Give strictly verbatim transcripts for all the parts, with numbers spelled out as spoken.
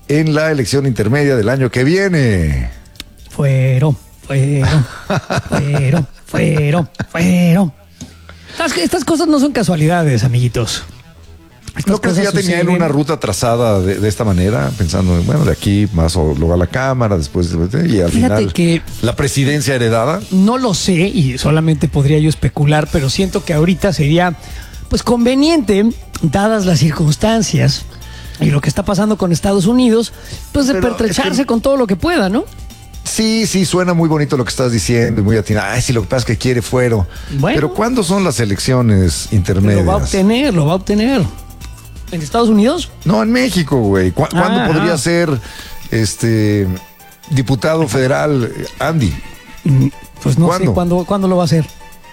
en la elección intermedia del año que viene. Fueron, fueron, fueron, fueron, fueron. Estas, estas cosas no son casualidades, amiguitos. Estas ¿No crees que ya cosas tenía él suceden. una ruta trazada de, de esta manera? Pensando, bueno, de aquí más o luego a la Cámara, después de, y al Fíjate final que la presidencia heredada. no lo sé y solamente podría yo especular, pero siento que ahorita sería pues conveniente, dadas las circunstancias y lo que está pasando con Estados Unidos, pues de Pero pertrecharse es que- con todo lo que pueda, ¿no? Sí, sí, suena muy bonito lo que estás diciendo y muy atinado. Ay, sí, lo que pasa es que quiere fuero. Bueno. Pero ¿cuándo son las elecciones Lo intermedias? va a obtener, lo va a obtener. ¿En Estados Unidos? No, en México, güey. ¿Cu- ¿Cuándo Ah, podría ah. ser este diputado federal eh, Andy? Mm, Pues no ¿Cuándo? sé cuándo, cuándo lo va a hacer.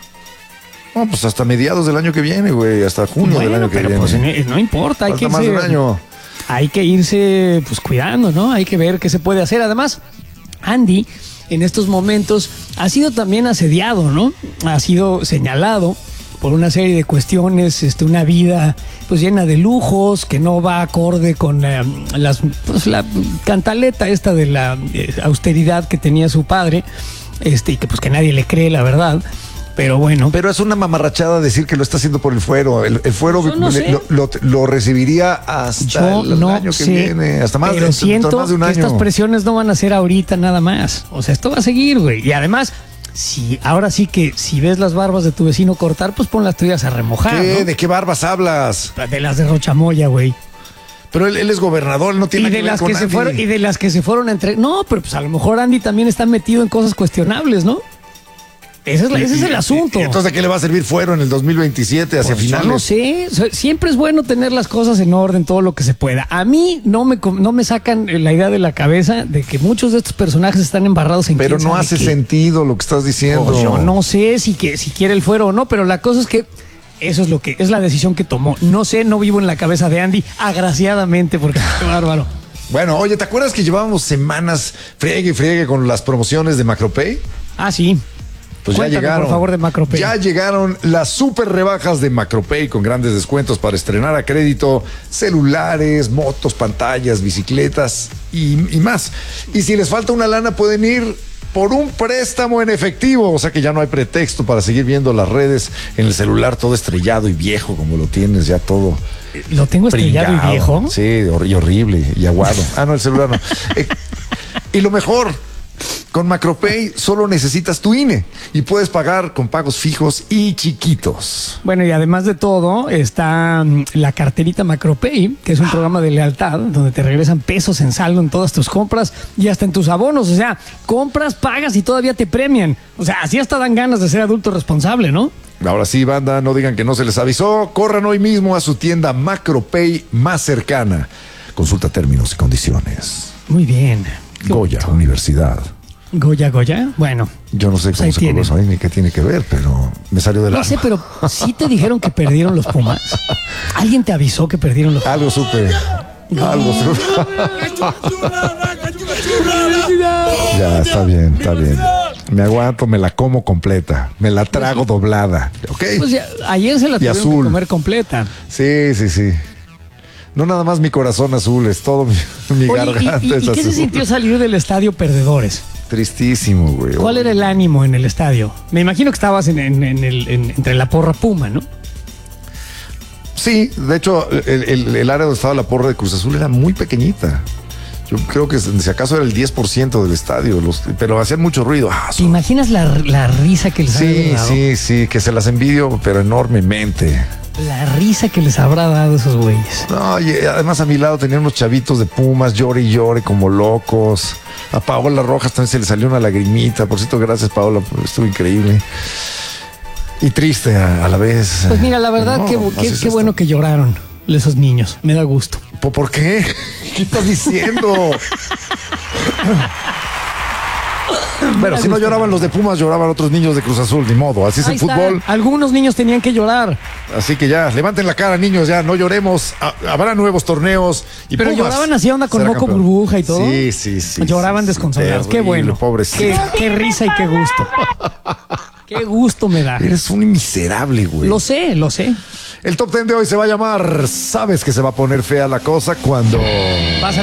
No, pues hasta mediados del año que viene, güey. Hasta junio del Bueno, año que pero viene. pues en- no importa, hay Falta que más de un irse, año. hay que irse pues cuidando, ¿no? Hay que ver qué se puede hacer. Además, Andy en estos momentos ha sido también asediado, ¿no? Ha sido señalado por una serie de cuestiones, este, una vida pues llena de lujos, que no va acorde con eh, las, pues, la cantaleta esta de la eh, austeridad que tenía su padre, este, y que pues que nadie le cree, la verdad. Pero bueno. Pero es una mamarrachada decir que lo está haciendo por el fuero. El, el fuero Yo no le- sé. lo, lo- lo recibiría hasta Yo el, el no año que sé, viene. Hasta más, pero de, siento más de un que año. estas presiones no van a ser ahorita nada más. O sea, esto va a seguir, güey. Y además, si ahora sí que si ves las barbas de tu vecino cortar, pues pon las tuyas a remojar, ¿Qué? ¿no? ¿De qué barbas hablas? De las de Rochamoya, güey. Pero él, él es gobernador, él no Y tiene de que ver las con que se Andy. fueron y de las que se fueron entre. No, pero pues a lo mejor Andy también está metido en cosas cuestionables, ¿no? Ese es, la- ese es el asunto. Y entonces, ¿de qué le va a servir fuero en el dos mil veintisiete hacia Pues yo finales? no sé, So- siempre es bueno tener las cosas en orden, todo lo que se pueda. A mí no me, com- no me sacan la idea de la cabeza de que muchos de estos personajes están embarrados en Pero quién no sabe hace qué. sentido lo que estás diciendo. Pues yo no sé si, que, si quiere el fuero o no, pero la cosa es que eso es lo que es la decisión que tomó. No sé, no vivo en la cabeza de Andy, agraciadamente, porque qué bárbaro. Bueno, oye, ¿te acuerdas que llevábamos semanas friegue y friegue con las promociones de Macropay? Ah, sí. Pues Cuéntame, ya llegaron. por favor, de Macropay. Ya llegaron las super rebajas de Macropay con grandes descuentos para estrenar a crédito celulares, motos, pantallas, bicicletas y, y más. Y si les falta una lana, pueden ir por un préstamo en efectivo. O sea que ya no hay pretexto para seguir viendo las redes en el celular todo estrellado y viejo como lo tienes, ya todo. Lo tengo estrellado pringado. y viejo. Sí, hor- y horrible y aguado. Ah, no, el celular no. Eh, y lo mejor, con Macropay solo necesitas tu I N E y puedes pagar con pagos fijos y chiquitos. Bueno, y además de todo, está mm, la carterita Macropay, que es un programa de lealtad donde te regresan pesos en saldo en todas tus compras y hasta en tus abonos. O sea, compras, pagas y todavía te premian. O sea, así hasta dan ganas de ser adulto responsable, ¿no? Ahora sí, banda, no digan que no se les avisó. Corran hoy mismo a su tienda Macropay más cercana. Consulta términos y condiciones. Muy bien. Qué Goya, bonito. Universidad. Goya, Goya. Bueno, Yo no sé Pues cómo ahí se tienen. coló eso ahí ni qué tiene que ver, pero me salió del no alma. sé, pero sí te dijeron que perdieron los Pumas. ¿Alguien te avisó que perdieron los Pumas? Algo supe. Algo supe. Ya, está bien, está bien. Me aguanto, me la como completa. Me la trago doblada. ¿Ok? Pues ya, ayer se la tuvieron azul. que comer completa. Sí, sí, sí. No nada más mi corazón azul, es todo mi, mi Oye, garganta ¿y, y- es y qué se azul. sintió salir del estadio perdedores? Tristísimo, güey. ¿Cuál era el ánimo en el estadio? Me imagino que estabas en, en- en el, en- entre la porra Puma, ¿no? Sí, de hecho, el, el- el área donde estaba la porra de Cruz Azul era muy pequeñita. Yo creo que si acaso era el diez por ciento del estadio, los- pero hacían mucho ruido. Ah, ¿Te imaginas la, la risa que les sí, habrá dado? sí, sí, que se las envidio, pero enormemente. La risa que les habrá dado esos güeyes. No, y además a mi lado tenían unos chavitos de Pumas, llore y llore como locos. A Paola Rojas también se le salió una lagrimita. Por cierto, gracias, Paola, estuvo increíble. Y triste a, a la vez. Pues mira, la verdad, No, qué, así qué- es qué esto. bueno que lloraron esos niños. Me da gusto. ¿Por, por qué? ¿Qué estás diciendo? Bueno, si no lloraban los de Pumas, lloraban otros niños de Cruz Azul, ni modo. Así es Ahí el está. fútbol. Algunos niños tenían que llorar. Así que ya, levanten la cara, niños, ya, no lloremos. Ha- habrá nuevos torneos. Y Pero Pumas lloraban así, onda con será moco campeón. burbuja y todo. Sí, sí, sí. Lloraban sí, sí, desconsolados. Qué terrible, bueno. Pobrecito. Qué, qué risa y qué gusto. Qué gusto me da. Eres un miserable, güey. Lo sé, lo sé. El top ten de hoy se va a llamar ¿Sabes que se va a poner fea la cosa cuando... Vas a